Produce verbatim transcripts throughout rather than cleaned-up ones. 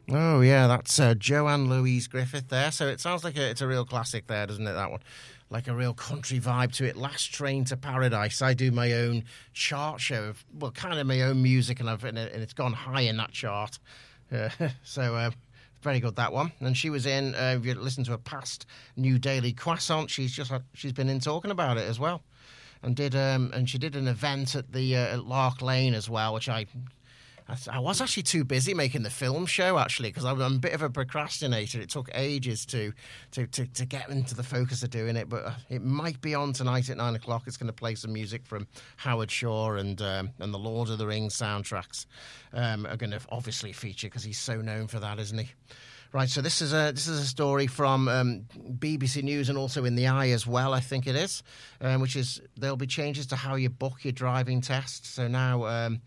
Oh yeah, that's uh, Joanne Louise Griffith there. So it sounds like a, it's a real classic there, doesn't it? That one, like a real country vibe to it. Last Train to Paradise. I do my own chart show of well, kind of my own music, and I've and it's gone high in that chart. Uh, so. Uh, Very good, that one. And she was in, uh, if you listen to a past New Daily Croissant, she's just had, she's been in talking about it as well. And did um, and she did an event at the uh, at Lark Lane as well, which I, I I was actually too busy making the film show, actually, because I'm a bit of a procrastinator. It took ages to, to, to, to get into the focus of doing it, but it might be on tonight at nine o'clock. It's going to play some music from Howard Shore and um, and the Lord of the Rings soundtracks um, are going to obviously feature because he's so known for that, isn't he? Right, so this is a this is a story from um, B B C News and also in the Eye as well, I think it is, um, which is there'll be changes to how you book your driving test. So now um,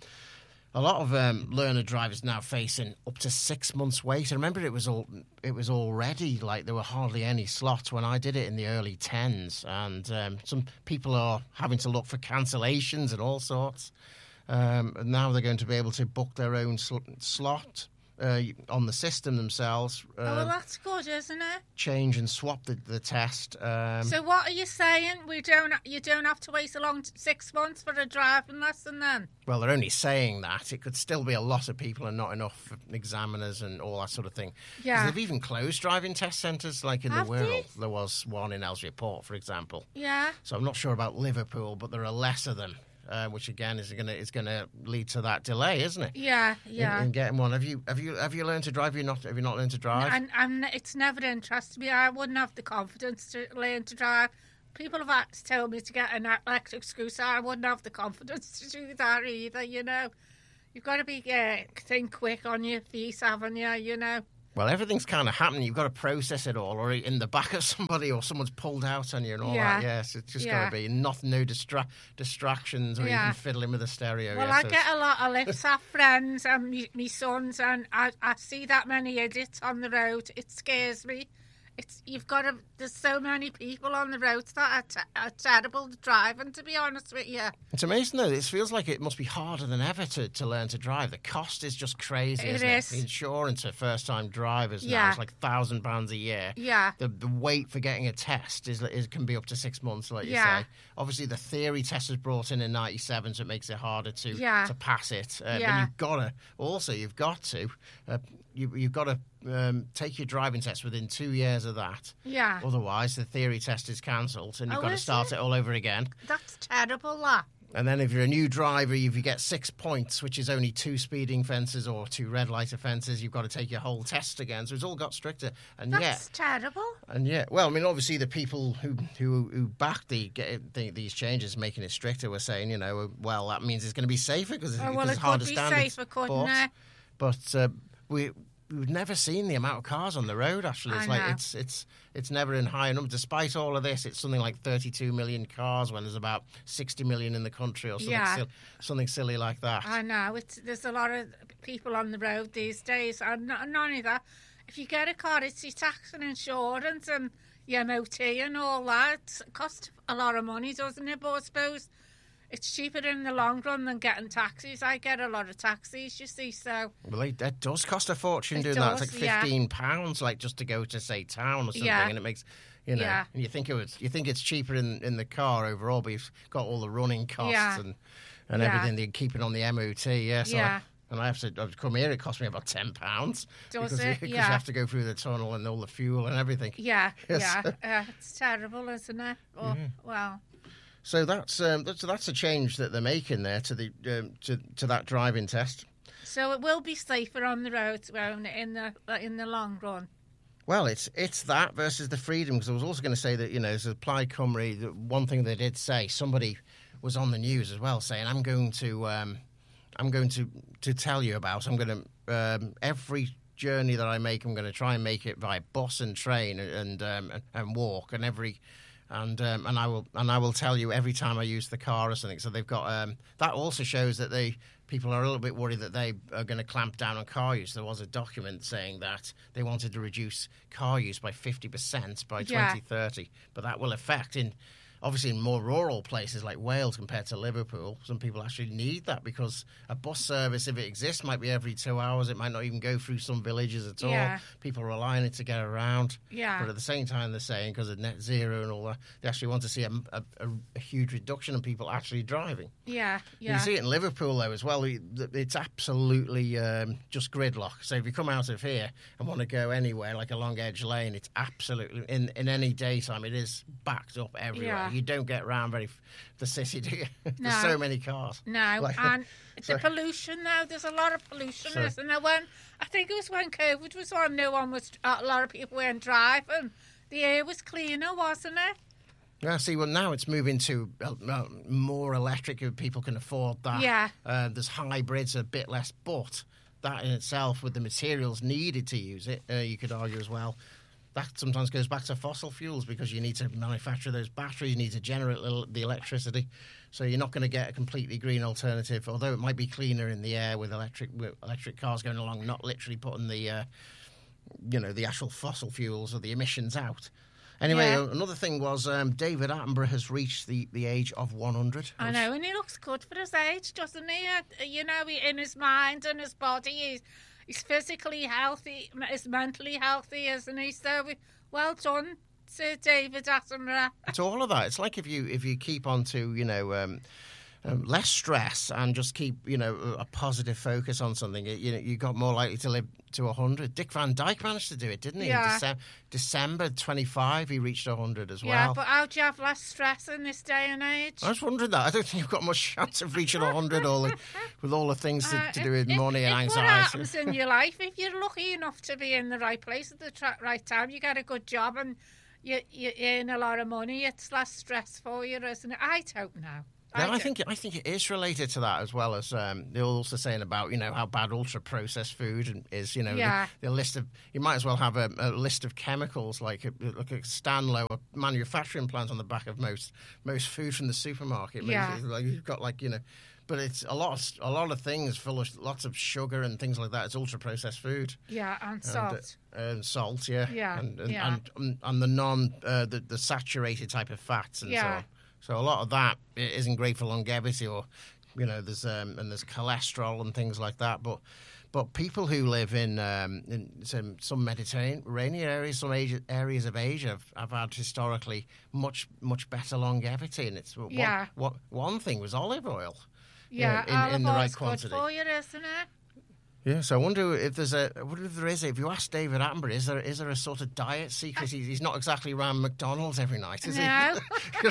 a lot of um, learner drivers now facing up to six months wait. I remember it was all it was already like there were hardly any slots when I did it in the early tens, and um, some people are having to look for cancellations and all sorts. Um, and now they're going to be able to book their own sl- slot. Uh, on the system themselves. Uh, oh, well, that's good, isn't it? Change and swap the, the test. Um, so what are you saying? We don't. You don't have to wait a long t- six months for a driving lesson then? Well, they're only saying that. It could still be a lot of people and not enough examiners and all that sort of thing. Yeah. They've even closed driving test centres like in have the world. They? There was one in Ellesmere Port, for example. Yeah. So I'm not sure about Liverpool, but there are less of them. Uh, which again is going to is going to lead to that delay, isn't it? Yeah, yeah. In, in getting one, have you have you have you learned to drive? Have you not have you not learned to drive? And I'm, it's never interested me. I wouldn't have the confidence to learn to drive. People have asked, told me to get an electric scooter. I wouldn't have the confidence to do that either. You know, you've got to be uh, think quick on your feet, haven't you? You know. Well, everything's kind of happening. You've got to process it all, or in the back of somebody, or someone's pulled out on you and all yeah. that. Yes, it's just yeah. got to be nothing, no distra- distractions, or yeah. even fiddling with the stereo. Well, yeah, I so get a lot of lifts off friends and me, me sons, and I, I see that many idiots on the road. It scares me. It's you've got to. There's so many people on the roads that are, t- are terrible driving. To be honest with you, it's amazing though. It feels like it must be harder than ever to, to learn to drive. The cost is just crazy. It isn't is. It? The insurance for first time drivers now Yeah. is like thousand pounds a year. Yeah. The the wait for getting a test is, is can be up to six months, like you Yeah. say. Obviously, the theory test was brought in in ninety-seven, so it makes it harder to Yeah. to pass it. Uh, Yeah. But you've got to also you've got to uh, you you've got to um, take your driving test within two years of that. yeah, Otherwise, the theory test is cancelled, and you've Oh, got to is start it? it all over again. that's terrible. That. And then if you're a new driver, if you get six points, which is only two speeding fences or two red light offences, you've got to take your whole test again. So it's all got stricter. And That's yet, terrible. and yet, well, I mean, obviously the people who who, who backed the, the these changes, making it stricter, were saying, you know, well, that means it's going to be safer because it's, Oh, well, it's it harder could be standards. safer, couldn't but it? but uh, we. We've never seen the amount of cars on the road. Actually, it's I like know. it's it's it's never in high enough. Despite all of this, it's something like thirty-two million cars when there's about sixty million in the country, or something Yeah. sil- something silly like that. I know. It's there's a lot of people on the road these days, and not, not only that. If you get a car, it's your tax and insurance and your M O T and all that. It costs a lot of money, doesn't it? But I suppose it's cheaper in the long run than getting taxis. I get a lot of taxis, you see, so... Well, they, that does cost a fortune It doing that. does, It's like yeah. fifteen pounds, like just to go to say town or something, Yeah. and it makes you know. Yeah. And you think it was, you think it's cheaper in, in the car overall, but you've got all the running costs Yeah. and and Yeah. everything. They're keeping on the M O T. Yeah. So Yeah. I, and I have to I've come here. It cost me about ten pounds. Does because it? You, because Yeah. you have to go through the tunnel and all the fuel and everything. Yeah, Yes. yeah. Uh, it's terrible, isn't it? Oh, well... So that's um, that's that's a change that they're making there to the um, to to that driving test. So it will be safer on the roads won't it, in the in the long run. Well, it's it's that versus the freedom, because I was also going to say that, you know, as Plaid Cymru, the one thing they did say, somebody was on the news as well saying, I'm going to um, I'm going to, to tell you about, I'm going to, um, every journey that I make, I'm going to try and make it by bus and train and um, and, and walk, and every and um, and I will and I will tell you every time I use the car or something. So they've got um, that also shows that they people are a little bit worried that they are going to clamp down on car use. There was a document saying that they wanted to reduce car use by fifty percent by Yeah. twenty thirty, but that will affect in obviously in more rural places like Wales compared to Liverpool, some people actually need that because a bus service, if it exists, might be every two hours. It might not even go through some villages at all. Yeah. People rely on it to get around. Yeah. But at the same time, they're saying because of net zero and all that, they actually want to see a, a, a huge reduction in people actually driving. Yeah, yeah. You see it in Liverpool, though, as well. It's absolutely um, just gridlock. So if you come out of here and want to go anywhere, like along Edge Lane, it's absolutely, in, in any daytime, it is backed up everywhere. Yeah. You don't get around very the city, do you? No. There's so many cars. No, Like- and so- the pollution now, there's a lot of pollution, So- isn't there? When, I think it was when COVID was on, no one was, a lot of people weren't driving. The air was cleaner, wasn't it? Yeah, see, well, now it's moving to uh, uh, more electric if people can afford that. Yeah. Uh, there's hybrids a bit less, but that in itself, with the materials needed to use it, uh, you could argue as well, that sometimes goes back to fossil fuels because you need to manufacture those batteries, you need to generate the electricity. So you're not going to get a completely green alternative, although it might be cleaner in the air with electric with electric cars going along, not literally putting the, uh, you know, the actual fossil fuels or the emissions out. Anyway, Yeah. uh, another thing was um, David Attenborough has reached the, the age of one hundred. I know, and he looks good for his age, doesn't he? Uh, You know, he, in his mind and his body, he's, he's physically healthy, he's mentally healthy, isn't he? So, we- well done to David Attenborough. It's all of that. It's like if you if you keep on to, you know, um, um, less stress and just keep, you know, a positive focus on something, you know, you got more likely to live to one hundred. Dick Van Dyke managed to do it, didn't he? Yeah. In Dece- December twenty-five, he reached one hundred as well. Yeah, but how do you have less stress in this day and age? I was wondering that. I don't think you've got much chance of reaching one hundred all the, with all the things to, Uh, to do with if- money and if What anxiety. happens in your life, if you're lucky enough to be in the right place at the tra- right time, you get a good job and you, you earn a lot of money, it's less stress for you, isn't it? I don't know. Yeah, I don't- think I think it is related to that as well as um, they're also saying about, you know, how bad ultra processed food is. You know, Yeah. the, the list of you might as well have a, a list of chemicals like a, like a Stanlow, a manufacturing plant on the back of most most food from the supermarket. Yeah. It's like you've got like, you know, but it's a lot of, a lot of things full of lots of sugar and things like that. It's ultra processed food. Yeah, and And, salt. uh, and salt, yeah, Yeah, and and, yeah. and, and the non uh, the, the saturated type of fats and so Yeah. on. So a lot of that i- isn't great for longevity, or you know, there's um, and there's cholesterol and things like that. But but people who live in um, in some, some Mediterranean areas, some Asia, areas of Asia, have, have had historically much much better longevity. And it's one, Yeah. what one thing was olive oil. Yeah, in- in olive the right oil's quantity. good for you, isn't it? Yeah, so I wonder if there's a, I wonder if there is. If you ask David Attenborough, is there is there a sort of diet secret? He's, he's not exactly around McDonald's every night, is No. he?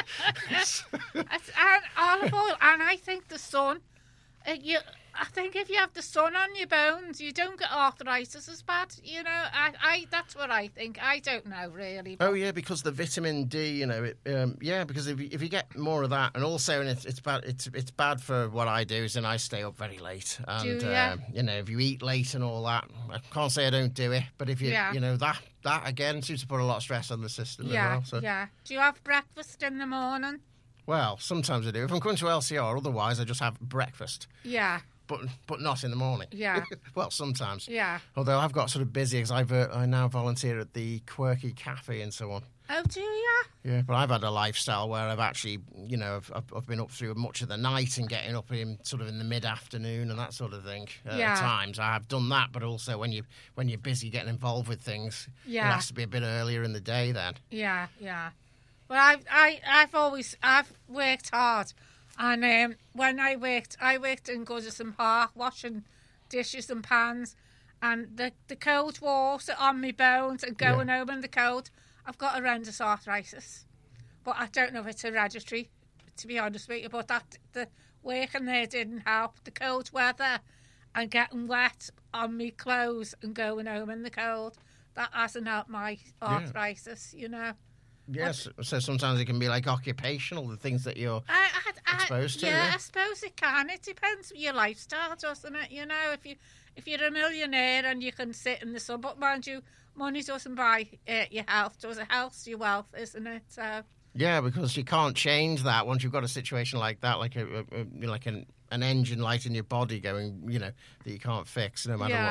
It's- and olive oil, and I think the sun. Uh, you, I think if you have the sun on your bones, you don't get arthritis as bad. You know, I, I that's what I think. I don't know really. Oh yeah, because the vitamin D, you know, it, um, yeah, because if you, if you get more of that, and also, and it's it's bad, it's it's bad for what I do, is then I stay up very late, and Do ya? um, you know, if you eat late and all that, I can't say I don't do it, but if you, Yeah. you know, that that again seems to put a lot of stress on the system Yeah, as well. So. yeah. Do you have breakfast in the morning? Well, sometimes I do. If I'm going to L C R, otherwise I just have breakfast. Yeah, But but not in the morning. Yeah. Well, sometimes. yeah. Although I've got sort of busy because I've uh, I now volunteer at the Quirky Cafe and so on. Oh, do you? Yeah, but I've had a lifestyle where I've actually, you know, I've, I've- I've been up through much of the night and getting up in sort of in the mid-afternoon and that sort of thing. Uh, Yeah. At times I have done that, but also when you when you're busy getting involved with things, Yeah. it has to be a bit earlier in the day then. Yeah, yeah. But I, I, I've always, I've worked hard, and um, when I worked, I worked in Goodison Park, washing dishes and pans, and the the cold water on my bones and going Yeah. home in the cold. I've got horrendous arthritis, but I don't know if it's hereditary, to be honest with you. But that the working there didn't help. The cold weather and getting wet on me clothes and going home in the cold, that hasn't helped my arthritis, you know. Yes, so sometimes it can be like occupational, the things that you're... I, I, I, Exposed to, yeah, yeah. I suppose it can. It depends on your lifestyle, doesn't it? You know, if you if you're a millionaire and you can sit in the sun, but mind you, money doesn't buy uh, your health. Does it? Health's your wealth, isn't it? So Yeah, because you can't change that once you've got a situation like that, like a, a, a like an an engine light in your body going, you know, that you can't fix, no matter Yeah. what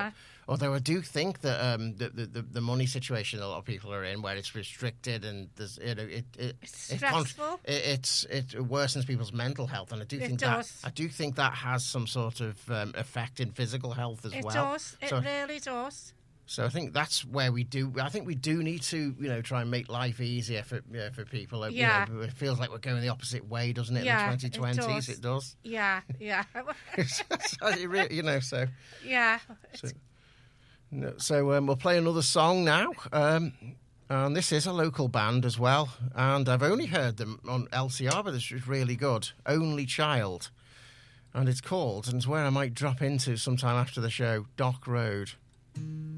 Although I do think that um, the, the the money situation a lot of people are in, where it's restricted and there's you know it it It's it, stressful. it, it's it worsens people's mental health, and I do It think does. that I do think that has some sort of um, effect in physical health as It well. does. It So, really does. so I think that's where we do. I think we do need to you know try and make life easier for you know, for people. You Yeah. know, it feels like we're going the opposite way, doesn't it? Yeah, in it the twenty twenties, does. it does. Yeah, yeah, So it really- you know, so. yeah. So, no, so um, we'll play another song now. Um, and this is a local band as well. And I've only heard them on L C R, but this is really good. Only Child. And it's called, and it's where I might drop into sometime after the show, Dock Road.